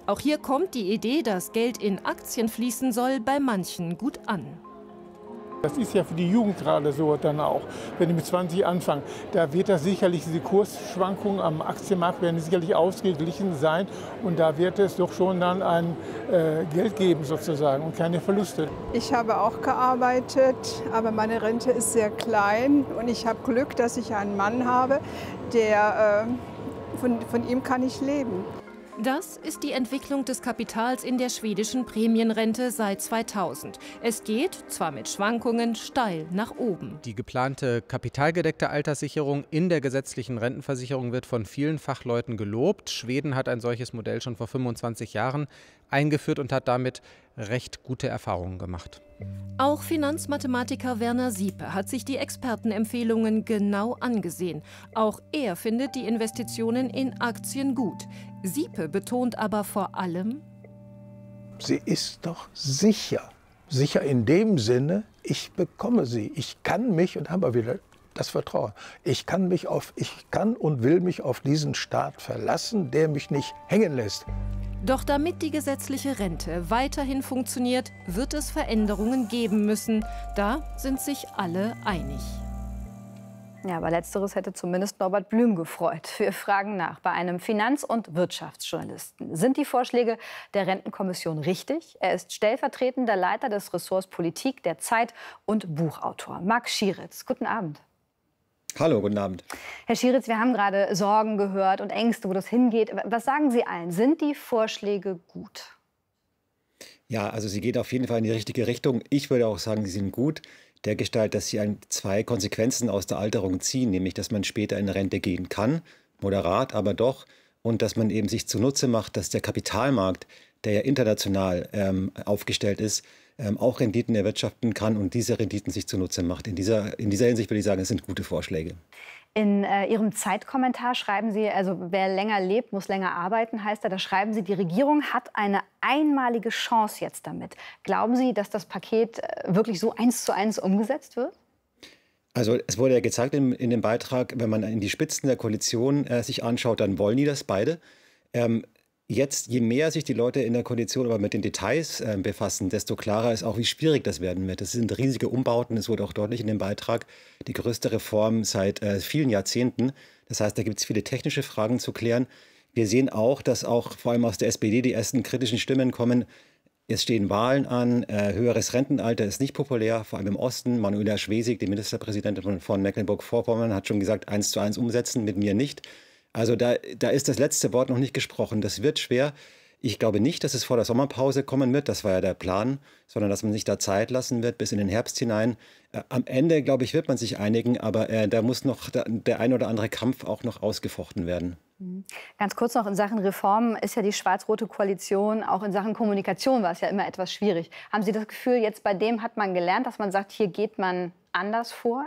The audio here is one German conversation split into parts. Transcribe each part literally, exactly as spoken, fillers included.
Auch hier kommt die Idee, dass Geld in Aktien fließen soll, bei manchen gut an. Das ist ja für die Jugend gerade so dann auch, wenn die mit zwanzig anfangen. Da wird das sicherlich, diese Kursschwankungen am Aktienmarkt werden sicherlich ausgeglichen sein. Und da wird es doch schon dann ein äh, Geld geben sozusagen und keine Verluste. Ich habe auch gearbeitet, aber meine Rente ist sehr klein. Und ich habe Glück, dass ich einen Mann habe, der, äh, von, von ihm kann ich leben. Das ist die Entwicklung des Kapitals in der schwedischen Prämienrente seit zweitausend. Es geht, zwar mit Schwankungen, steil nach oben. Die geplante kapitalgedeckte Alterssicherung in der gesetzlichen Rentenversicherung wird von vielen Fachleuten gelobt. Schweden hat ein solches Modell schon vor fünfundzwanzig Jahren eingeführt und hat damit recht gute Erfahrungen gemacht. Auch Finanzmathematiker Werner Siepe hat sich die Expertenempfehlungen genau angesehen. Auch er findet die Investitionen in Aktien gut. Siepe betont aber vor allem: Sie ist doch sicher. Sicher in dem Sinne, ich bekomme sie. Ich kann mich, und haben wir wieder das Vertrauen, ich kann, mich auf, ich kann und will mich auf diesen Staat verlassen, der mich nicht hängen lässt. Doch damit die gesetzliche Rente weiterhin funktioniert, wird es Veränderungen geben müssen. Da sind sich alle einig. Ja, aber Letzteres hätte zumindest Norbert Blüm gefreut. Wir fragen nach bei einem Finanz- und Wirtschaftsjournalisten. Sind die Vorschläge der Rentenkommission richtig? Er ist stellvertretender Leiter des Ressorts Politik der Zeit und Buchautor. Marc Schieritz, guten Abend. Hallo, guten Abend. Herr Schieritz, wir haben gerade Sorgen gehört und Ängste, wo das hingeht. Was sagen Sie allen? Sind die Vorschläge gut? Ja, also sie geht auf jeden Fall in die richtige Richtung. Ich würde auch sagen, sie sind gut. Dergestalt, dass sie ein, zwei Konsequenzen aus der Alterung ziehen, nämlich, dass man später in Rente gehen kann, moderat, aber doch, und dass man eben sich zunutze macht, dass der Kapitalmarkt, der ja international ähm, aufgestellt ist, ähm, auch Renditen erwirtschaften kann und diese Renditen sich zunutze macht. In dieser, in dieser Hinsicht würde ich sagen, es sind gute Vorschläge. In äh, Ihrem Zeitkommentar schreiben Sie, also wer länger lebt, muss länger arbeiten, heißt da, da schreiben Sie, die Regierung hat eine einmalige Chance jetzt damit. Glauben Sie, dass das Paket äh, wirklich so eins zu eins umgesetzt wird? Also es wurde ja gezeigt in, in dem Beitrag, wenn man in die Spitzen der Koalition äh, sich anschaut, dann wollen die das beide. Ähm, Jetzt, je mehr sich die Leute in der Koalition aber mit den Details äh, befassen, desto klarer ist auch, wie schwierig das werden wird. Das sind riesige Umbauten, das wurde auch deutlich in dem Beitrag, die größte Reform seit äh, vielen Jahrzehnten. Das heißt, da gibt es viele technische Fragen zu klären. Wir sehen auch, dass auch vor allem aus der S P D die ersten kritischen Stimmen kommen. Es stehen Wahlen an, äh, höheres Rentenalter ist nicht populär, vor allem im Osten. Manuela Schwesig, die Ministerpräsidentin von, von Mecklenburg-Vorpommern, hat schon gesagt, eins zu eins umsetzen, mit mir nicht. Also da, da ist das letzte Wort noch nicht gesprochen. Das wird schwer. Ich glaube nicht, dass es vor der Sommerpause kommen wird. Das war ja der Plan, sondern dass man sich da Zeit lassen wird bis in den Herbst hinein. Äh, am Ende, glaube ich, wird man sich einigen. Aber äh, da muss noch der, der ein oder andere Kampf auch noch ausgefochten werden. Ganz kurz noch in Sachen Reformen ist ja die schwarz-rote Koalition, auch in Sachen Kommunikation war es ja immer etwas schwierig. Haben Sie das Gefühl, jetzt bei dem hat man gelernt, dass man sagt, hier geht man anders vor?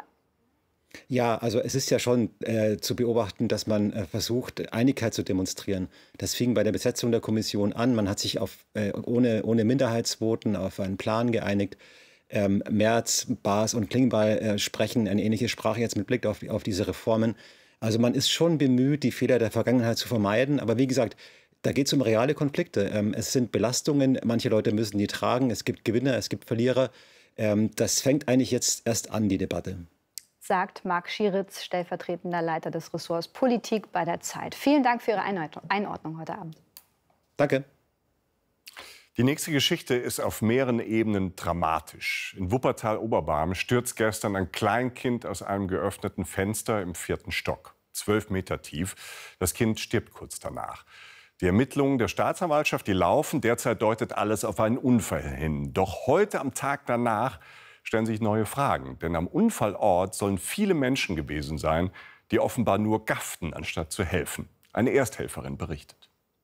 Ja, also es ist ja schon äh, zu beobachten, dass man äh, versucht, Einigkeit zu demonstrieren. Das fing bei der Besetzung der Kommission an. Man hat sich auf, äh, ohne, ohne Minderheitsvoten auf einen Plan geeinigt. Ähm, Merz, Baas und Klingbeil äh, sprechen eine ähnliche Sprache jetzt mit Blick auf, auf diese Reformen. Also man ist schon bemüht, die Fehler der Vergangenheit zu vermeiden. Aber wie gesagt, da geht es um reale Konflikte. Ähm, es sind Belastungen, manche Leute müssen die tragen. Es gibt Gewinner, es gibt Verlierer. Ähm, das fängt eigentlich jetzt erst an, die Debatte. Sagt Marc Schieritz, stellvertretender Leiter des Ressorts Politik bei der Zeit. Vielen Dank für Ihre Einordnung heute Abend. Danke. Die nächste Geschichte ist auf mehreren Ebenen dramatisch. In Wuppertal-Oberbarm stürzt gestern ein Kleinkind aus einem geöffneten Fenster im vierten Stock. Zwölf Meter tief. Das Kind stirbt kurz danach. Die Ermittlungen der Staatsanwaltschaft, die laufen. Derzeit deutet alles auf einen Unfall hin. Doch heute, am Tag danach, stellen sich neue Fragen. Denn am Unfallort sollen viele Menschen gewesen sein, die offenbar nur gafften, anstatt zu helfen. Eine Ersthelferin berichtet.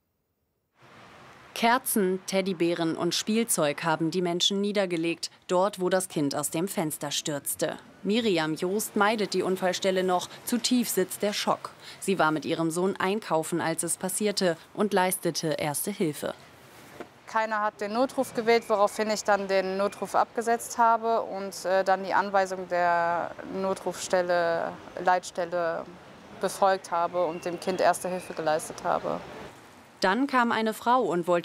Kerzen, Teddybären und Spielzeug haben die Menschen niedergelegt, dort, wo das Kind aus dem Fenster stürzte. Miriam Joost meidet die Unfallstelle noch. Zu tief sitzt der Schock. Sie war mit ihrem Sohn einkaufen, als es passierte, und leistete erste Hilfe. Keiner hat den Notruf gewählt, woraufhin ich dann den Notruf abgesetzt habe und äh, dann die Anweisung der Notrufstelle, Leitstelle befolgt habe und dem Kind erste Hilfe geleistet habe. Dann kam eine Frau und wollte